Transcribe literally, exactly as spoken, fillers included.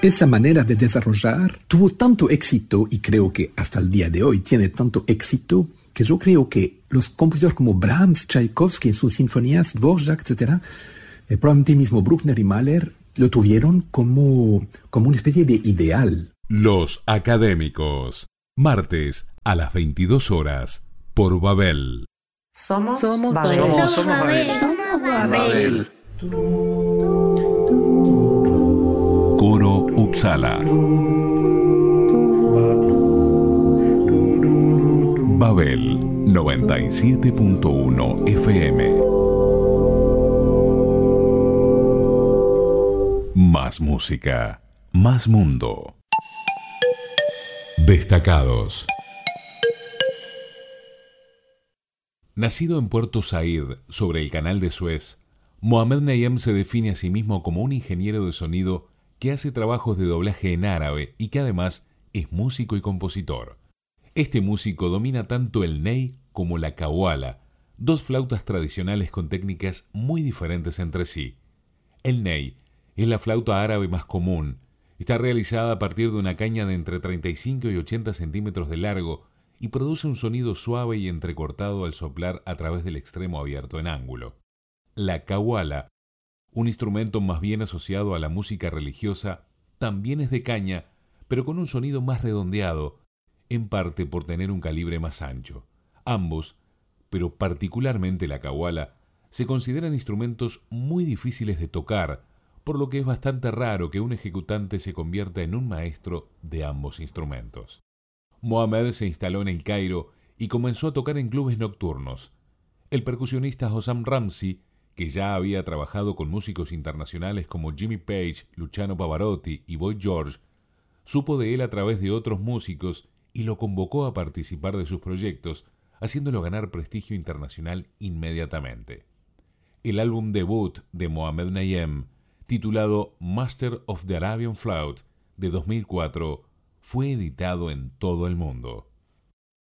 esa manera de desarrollar tuvo tanto éxito, y creo que hasta el día de hoy tiene tanto éxito, que yo creo que los compositores como Brahms, Tchaikovsky en sus sinfonías, Dvorak, etcétera, eh, probablemente mismo Bruckner y Mahler, lo tuvieron como, como una especie de ideal. Los Académicos, martes a las veintidós horas, por Babel. Somos, Somos Babel. Babel. Somos, somos Babel. Babel. Coro Uppsala. Babel noventa y siete punto uno F M. Más música, más mundo. Destacados. Nacido en Puerto Said, sobre el canal de Suez, Mohamed Nayem se define a sí mismo como un ingeniero de sonido que hace trabajos de doblaje en árabe y que además es músico y compositor. Este músico domina tanto el ney como la kawala, dos flautas tradicionales con técnicas muy diferentes entre sí. El ney es la flauta árabe más común. Está realizada a partir de una caña de entre treinta y cinco y ochenta centímetros de largo y produce un sonido suave y entrecortado al soplar a través del extremo abierto en ángulo. La kawala, un instrumento más bien asociado a la música religiosa, también es de caña, pero con un sonido más redondeado, en parte por tener un calibre más ancho. Ambos, pero particularmente la kawala, se consideran instrumentos muy difíciles de tocar, por lo que es bastante raro que un ejecutante se convierta en un maestro de ambos instrumentos. Mohamed se instaló en el Cairo y comenzó a tocar en clubes nocturnos. El percusionista Hossam Ramsey, que ya había trabajado con músicos internacionales como Jimmy Page, Luciano Pavarotti y Boy George, supo de él a través de otros músicos y lo convocó a participar de sus proyectos, haciéndolo ganar prestigio internacional inmediatamente. El álbum debut de Mohamed Nayem, titulado Master of the Arabian Flute, de dos mil cuatro, fue editado en todo el mundo.